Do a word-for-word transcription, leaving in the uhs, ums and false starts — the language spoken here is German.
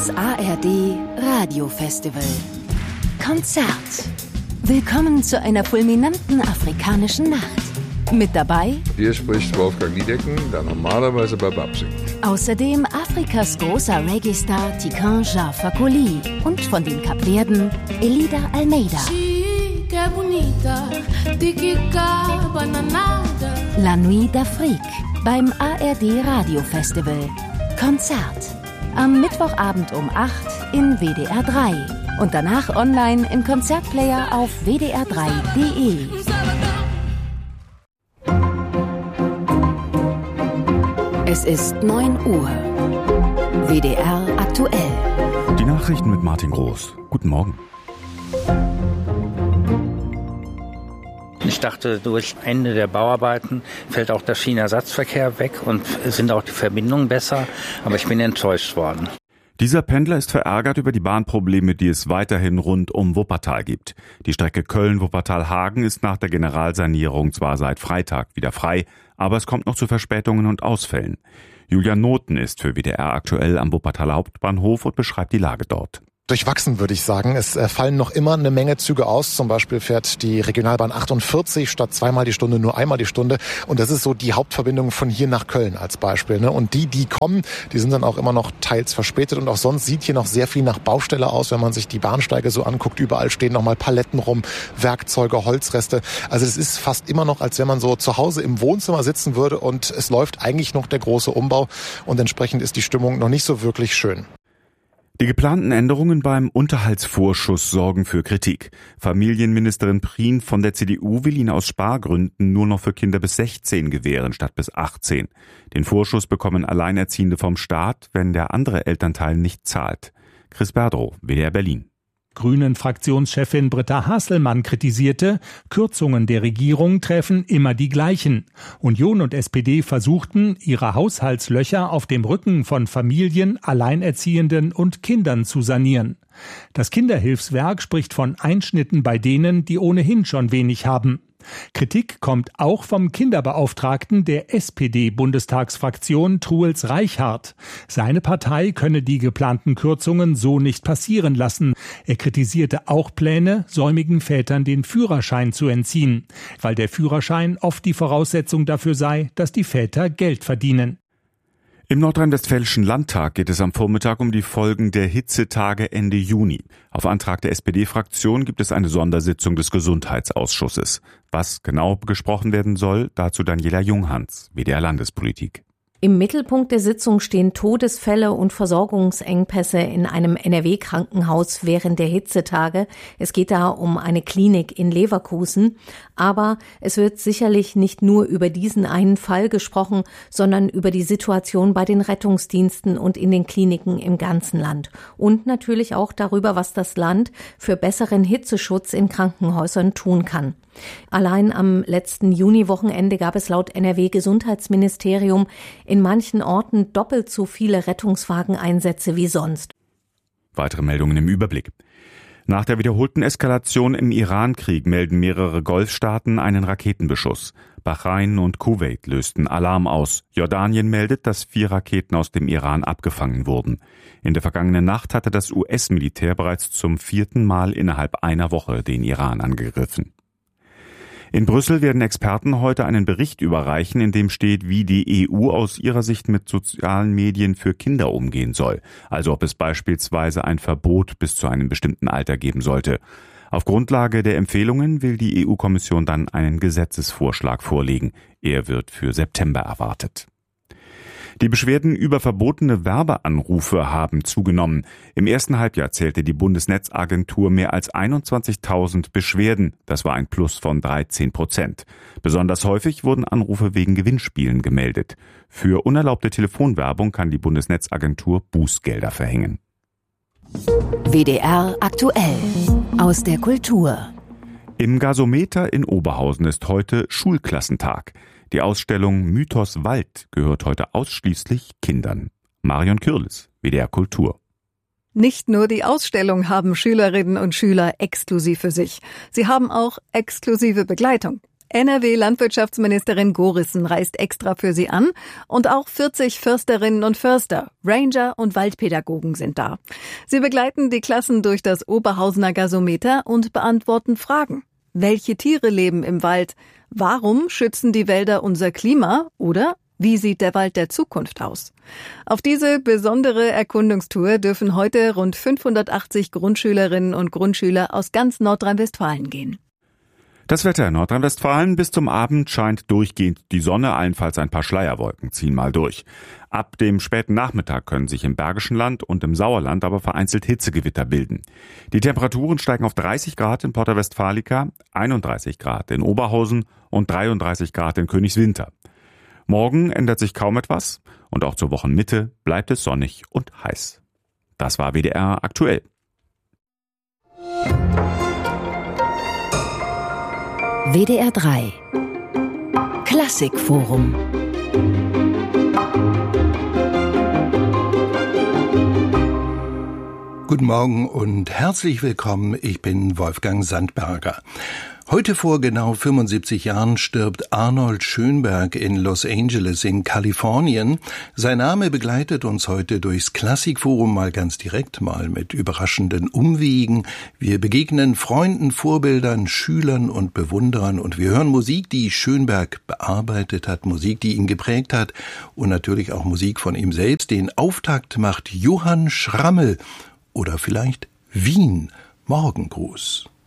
Das A R D Radiofestival. Konzert. Willkommen zu einer fulminanten afrikanischen Nacht. Mit dabei Hier spricht Wolfgang Niedecken, der normalerweise bei B A P singt. Außerdem Afrikas großer Reggae-Star Tiken Jah Fakoly und von den Kapverden Elida Almeida. La Nuit d'Afrique beim A R D Radiofestival. Konzert. Am Mittwochabend um acht in W D R drei und danach online im Konzertplayer auf w d r drei punkt d e. Es ist neun Uhr. W D R aktuell. Die Nachrichten mit Martin Groß. Guten Morgen. Ich dachte, durch Ende der Bauarbeiten fällt auch der Schienenersatzverkehr weg und sind auch die Verbindungen besser. Aber ich bin enttäuscht worden. Dieser Pendler ist verärgert über die Bahnprobleme, die es weiterhin rund um Wuppertal gibt. Die Strecke Köln-Wuppertal-Hagen ist nach der Generalsanierung zwar seit Freitag wieder frei, aber es kommt noch zu Verspätungen und Ausfällen. Julian Noten ist für W D R aktuell am Wuppertaler Hauptbahnhof und beschreibt die Lage dort. Durchwachsen, würde ich sagen. Es fallen noch immer eine Menge Züge aus. Zum Beispiel fährt die Regionalbahn achtundvierzig statt zweimal die Stunde nur einmal die Stunde. Und das ist so die Hauptverbindung von hier nach Köln als Beispiel. Und die, die kommen, die sind dann auch immer noch teils verspätet. Und auch sonst sieht hier noch sehr viel nach Baustelle aus, wenn man sich die Bahnsteige so anguckt. Überall stehen noch mal Paletten rum, Werkzeuge, Holzreste. Also es ist fast immer noch, als wenn man so zu Hause im Wohnzimmer sitzen würde und es läuft eigentlich noch der große Umbau. Und entsprechend ist die Stimmung noch nicht so wirklich schön. Die geplanten Änderungen beim Unterhaltsvorschuss sorgen für Kritik. Familienministerin Prien von der C D U will ihn aus Spargründen nur noch für Kinder bis sechzehn gewähren statt bis achtzehn. Den Vorschuss bekommen Alleinerziehende vom Staat, wenn der andere Elternteil nicht zahlt. Chris Berdrow, W D R Berlin. Grünen-Fraktionschefin Britta Hasselmann kritisierte, Kürzungen der Regierung treffen immer die gleichen. Union und S P D versuchten, ihre Haushaltslöcher auf dem Rücken von Familien, Alleinerziehenden und Kindern zu sanieren. Das Kinderhilfswerk spricht von Einschnitten bei denen, die ohnehin schon wenig haben. Kritik kommt auch vom Kinderbeauftragten der S P D-Bundestagsfraktion Truls Reichhardt. Seine Partei könne die geplanten Kürzungen so nicht passieren lassen. Er kritisierte auch Pläne, säumigen Vätern den Führerschein zu entziehen, weil der Führerschein oft die Voraussetzung dafür sei, dass die Väter Geld verdienen. Im Nordrhein-Westfälischen Landtag geht es am Vormittag um die Folgen der Hitzetage Ende Juni. Auf Antrag der S P D-Fraktion gibt es eine Sondersitzung des Gesundheitsausschusses. Was genau besprochen werden soll, dazu Daniela Junghans, W D R Landespolitik. Im Mittelpunkt der Sitzung stehen Todesfälle und Versorgungsengpässe in einem N R W-Krankenhaus während der Hitzetage. Es geht da um eine Klinik in Leverkusen. Aber es wird sicherlich nicht nur über diesen einen Fall gesprochen, sondern über die Situation bei den Rettungsdiensten und in den Kliniken im ganzen Land. Und natürlich auch darüber, was das Land für besseren Hitzeschutz in Krankenhäusern tun kann. Allein am letzten Juniwochenende gab es laut N R W-Gesundheitsministerium in manchen Orten doppelt so viele Rettungswageneinsätze wie sonst. Weitere Meldungen im Überblick. Nach der wiederholten Eskalation im Iran-Krieg melden mehrere Golfstaaten einen Raketenbeschuss. Bahrain und Kuwait lösten Alarm aus. Jordanien meldet, dass vier Raketen aus dem Iran abgefangen wurden. In der vergangenen Nacht hatte das U S-Militär bereits zum vierten Mal innerhalb einer Woche den Iran angegriffen. In Brüssel werden Experten heute einen Bericht überreichen, in dem steht, wie die E U aus ihrer Sicht mit sozialen Medien für Kinder umgehen soll. Also ob es beispielsweise ein Verbot bis zu einem bestimmten Alter geben sollte. Auf Grundlage der Empfehlungen will die E U-Kommission dann einen Gesetzesvorschlag vorlegen. Er wird für September erwartet. Die Beschwerden über verbotene Werbeanrufe haben zugenommen. Im ersten Halbjahr zählte die Bundesnetzagentur mehr als einundzwanzigtausend Beschwerden. Das war ein Plus von dreizehn Prozent. Besonders häufig wurden Anrufe wegen Gewinnspielen gemeldet. Für unerlaubte Telefonwerbung kann die Bundesnetzagentur Bußgelder verhängen. W D R aktuell aus der Kultur. Im Gasometer in Oberhausen ist heute Schulklassentag. Die Ausstellung Mythos Wald gehört heute ausschließlich Kindern. Marion Kürles, W D R Kultur. Nicht nur die Ausstellung haben Schülerinnen und Schüler exklusiv für sich. Sie haben auch exklusive Begleitung. N R W-Landwirtschaftsministerin Gorissen reist extra für Sie an und auch vierzig Försterinnen und Förster, Ranger und Waldpädagogen sind da. Sie begleiten die Klassen durch das Oberhausener Gasometer und beantworten Fragen. Welche Tiere leben im Wald? Warum schützen die Wälder unser Klima? Oder wie sieht der Wald der Zukunft aus? Auf diese besondere Erkundungstour dürfen heute rund fünfhundertachtzig Grundschülerinnen und Grundschüler aus ganz Nordrhein-Westfalen gehen. Das Wetter in Nordrhein-Westfalen: bis zum Abend scheint durchgehend die Sonne, allenfalls ein paar Schleierwolken ziehen mal durch. Ab dem späten Nachmittag können sich im Bergischen Land und im Sauerland aber vereinzelt Hitzegewitter bilden. Die Temperaturen steigen auf dreißig Grad in Porta Westfalica, einunddreißig Grad in Oberhausen und dreiunddreißig Grad in Königswinter. Morgen ändert sich kaum etwas und auch zur Wochenmitte bleibt es sonnig und heiß. Das war W D R aktuell. W D R drei Klassikforum. Guten Morgen und herzlich willkommen, ich bin Wolfgang Sandberger. Heute vor genau fünfundsiebzig Jahren stirbt Arnold Schönberg in Los Angeles in Kalifornien. Sein Name begleitet uns heute durchs Klassikforum mal ganz direkt, mal mit überraschenden Umwegen. Wir begegnen Freunden, Vorbildern, Schülern und Bewunderern und wir hören Musik, die Schönberg bearbeitet hat, Musik, die ihn geprägt hat und natürlich auch Musik von ihm selbst. Den Auftakt macht Johann Schrammel oder vielleicht Wien. Morgengruß.